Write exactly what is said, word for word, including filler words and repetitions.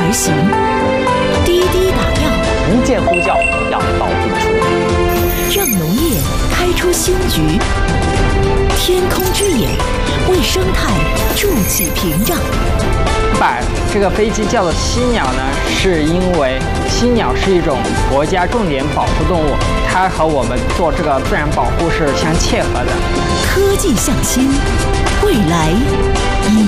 而行，滴滴打药， 一键呼叫，药到病除， 让农业开出新局。天空之眼为生态筑起屏障。 把这个飞机叫做犀鸟呢，是因为犀鸟是一种国家重点保护动物，它和我们做这个自然保护是相切合的。 科技向新，未来已